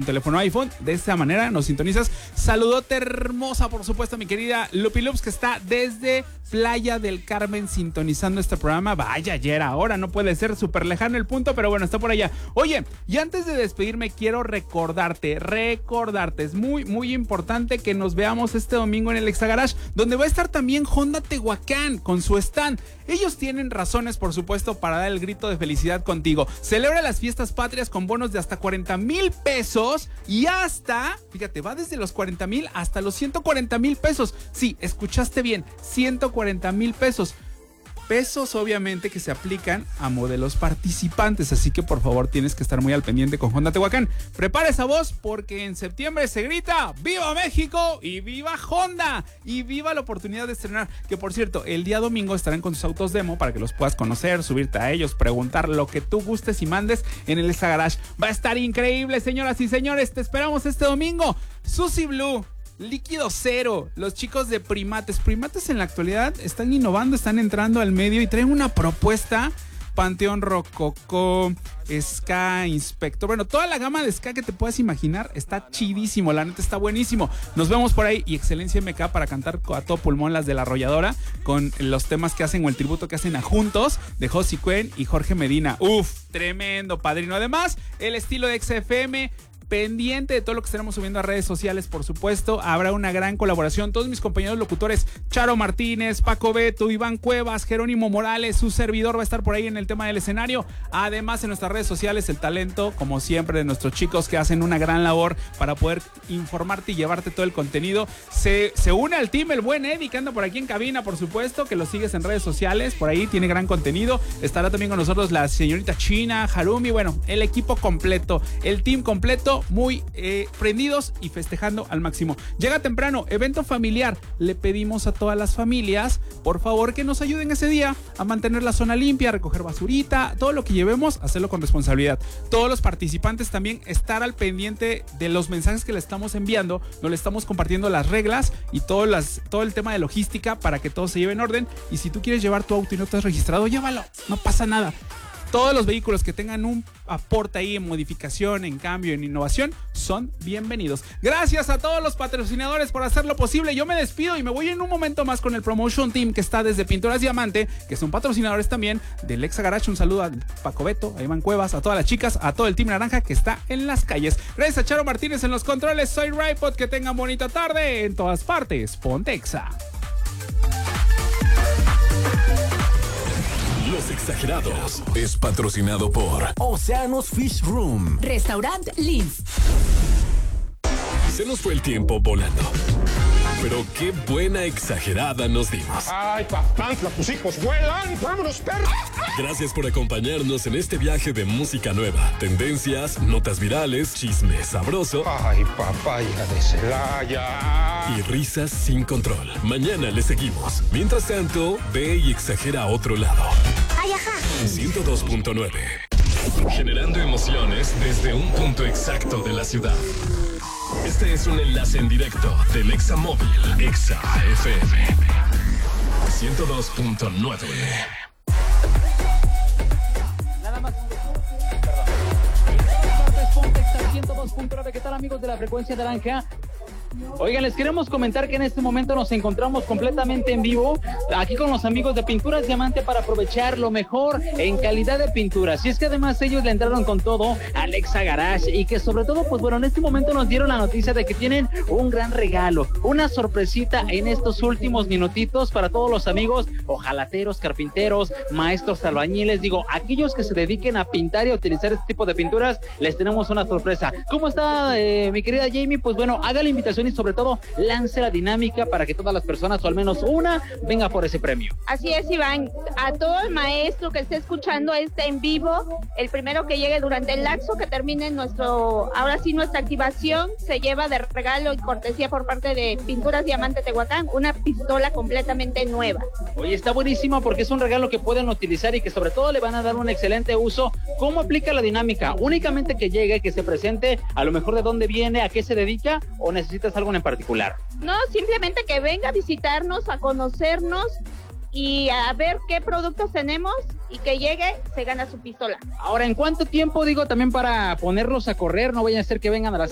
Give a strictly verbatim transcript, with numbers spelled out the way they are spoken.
un teléfono iPhone. De esta manera nos sintonizas. Saludote hermosa, por supuesto, mi querida Lupi Lups, que está desde Playa del Carmen sintonizando este programa. Vaya, ayer, ahora, no puede ser, súper lejano el punto, pero bueno, está por allá. Oye, y antes de despedirme, quiero recordarte, recordarte, es muy, muy importante que nos veamos este domingo en el Exagarage, donde va a estar también Honda Tehuacán con su stand. Ellos tienen razones, por supuesto, para dar el grito de felicidad contigo. Celebra las fiestas patrias con bonos de hasta cuarenta mil pesos y hasta, fíjate, va desde los cuarenta mil hasta los ciento cuarenta mil pesos. Sí, escuchaste bien, ciento cuarenta mil pesos. Pesos obviamente que se aplican a modelos participantes, así que por favor tienes que estar muy al pendiente con Honda Tehuacán. Prepara esa voz porque en septiembre se grita ¡Viva México! Y ¡Viva Honda! Y ¡viva la oportunidad de estrenar! Que por cierto, el día domingo estarán con sus autos demo para que los puedas conocer, subirte a ellos, preguntar lo que tú gustes y mandes en el Exagarage. Va a estar increíble, señoras y señores, te esperamos este domingo. Susi Blue, Líquido Cero, los chicos de Primates. Primates en la actualidad están innovando, están entrando al medio y traen una propuesta. Panteón Rococó, Ska, Inspector, bueno, toda la gama de Ska que te puedas imaginar está chidísimo, la neta está buenísimo. Nos vemos por ahí y Excelencia M K para cantar a todo pulmón las de La Arrolladora con los temas que hacen o el tributo que hacen a Juntos de Josie Cuen y Jorge Medina. Uf, tremendo padrino. Además, el estilo de X F M, pendiente de todo lo que estaremos subiendo a redes sociales, por supuesto. Habrá una gran colaboración. Todos mis compañeros locutores, Charo Martínez, Paco Beto, Iván Cuevas, Jerónimo Morales, su servidor va a estar por ahí en el tema del escenario. Además, en nuestras redes sociales, el talento, como siempre, de nuestros chicos que hacen una gran labor para poder informarte y llevarte todo el contenido. Se, se une al team el buen Eddie, que anda por aquí en cabina, por supuesto, que lo sigues en redes sociales. Por ahí tiene gran contenido. Estará también con nosotros la señorita China, Harumi, bueno, el equipo completo, el team completo, muy eh, prendidos y festejando al máximo. Llega temprano, evento familiar. Le pedimos a todas las familias, por favor, que nos ayuden ese día a mantener la zona limpia, a recoger basurita, todo lo que llevemos, hacerlo con responsabilidad. Todos los participantes también estar al pendiente de los mensajes que le estamos enviando, nos le estamos compartiendo las reglas y todo, las, todo el tema de logística para que todo se lleve en orden. Y si tú quieres llevar tu auto y no te has registrado, llévalo, no pasa nada. Todos los vehículos que tengan un aporte ahí en modificación, en cambio, en innovación, son bienvenidos. Gracias a todos los patrocinadores por hacerlo posible. Yo me despido y me voy en un momento más con el Promotion Team que está desde Pinturas Diamante, que son patrocinadores también del Exagarage. Un saludo a Paco Beto, a Iván Cuevas, a todas las chicas, a todo el Team Naranja que está en las calles. Gracias a Charo Martínez en los controles. Soy Raipod. Que tengan bonita tarde en todas partes. Ponte Exa. Los Exagerados es patrocinado por Oceanos Fish Room, Restaurant Liz. Se nos fue el tiempo volando, pero qué buena exagerada nos dimos. ¡Ay, papantla, tus hijos vuelan! ¡Vámonos, perro! Gracias por acompañarnos en este viaje de música nueva, tendencias, notas virales, chisme sabroso. ¡Ay, papaya de Celaya! Y risas sin control. Mañana le seguimos. Mientras tanto, ve y exagera a otro lado. ¡Ay, ajá! ciento dos punto nueve. Generando emociones desde un punto exacto de la ciudad. Este es un enlace en directo del Examóvil. Exa F M ciento dos punto nueve. Nada más. ciento dos punto nueve. ¿Qué tal, amigos de la frecuencia naranja? Oigan, les queremos comentar que en este momento nos encontramos completamente en vivo aquí con los amigos de Pinturas Diamante para aprovechar lo mejor en calidad de pinturas. Y es que además ellos le entraron con todo al Exagarage y que sobre todo, pues bueno, en este momento nos dieron la noticia de que tienen un gran regalo, una sorpresita en estos últimos minutitos para todos los amigos ojalateros, carpinteros, maestros albañiles, digo, aquellos que se dediquen a pintar y a utilizar este tipo de pinturas, les tenemos una sorpresa. ¿Cómo está eh, mi querida Jamie? Pues bueno, haga la invitación y sobre todo lance la dinámica para que todas las personas, o al menos una, venga por ese premio. Así es, Iván. A todo el maestro que esté escuchando este en vivo, el primero que llegue durante el lapso que termine nuestro, ahora sí nuestra activación, se lleva de regalo y cortesía por parte de Pinturas Diamante Tehuacán una pistola completamente nueva. Oye, está buenísimo porque es un regalo que pueden utilizar y que sobre todo le van a dar un excelente uso. ¿Cómo aplica la dinámica? Únicamente que llegue, que se presente, a lo mejor de dónde viene, a qué se dedica, o necesitas algo en particular. No, simplemente que venga a visitarnos, a conocernos y a ver qué productos tenemos y que llegue, se gana su pistola. Ahora, ¿en cuánto tiempo, digo, también para ponerlos a correr? No vaya a ser que vengan a las